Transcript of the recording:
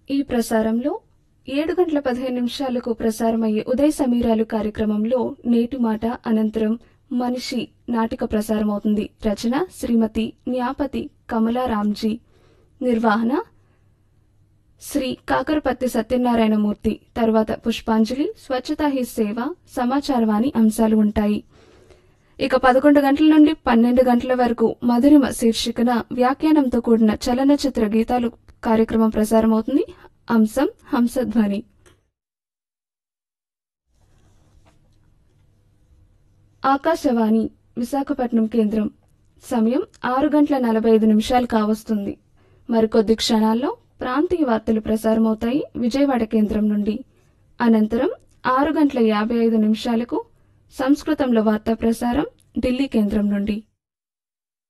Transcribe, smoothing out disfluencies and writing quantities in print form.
ఈ ప్రసారంలో 7 గంటల 15 నిమిషాలకు ప్రసారమయ్యే ఉదయ సమీరాలు కార్యక్రమంలో నేటి మాట అనంతరం మనిషి నాటిక ప్రసారమవుతుంది. రచన శ్రీమతి న్యాపతి కమలారాంజీ. నిర్వహణ శ్రీ కాకరపత్తి సత్యనారాయణమూర్తి. తర్వాత పుష్పాంజలి, స్వచ్ఛతా హీ సేవ, సమాచారవాణి అంశాలు ఉంటాయి. ఇక 11 గంటల నుండి 12 గంటల వరకు మధురిమ శీర్షికన వ్యాఖ్యానంతో కూడిన చలనచిత్ర గీతాలు కార్యక్రమం ప్రసారమవుతుంది. అంశం హంసధ్వని. ఆకాశవాణి విశాఖపట్నం కేంద్రం. సమయం 6 గంటల 45 నిమిషాలు కావస్తుంది. మరికొద్ది క్షణాల్లో ప్రాంతీయ వార్తలు ప్రసారమవుతాయి విజయవాడ కేంద్రం నుండి. అనంతరం 6 గంటల 55 నిమిషాలకు సంస్కృతంలో వార్తా ప్రసారం ఢిల్లీ కేంద్రం నుండి.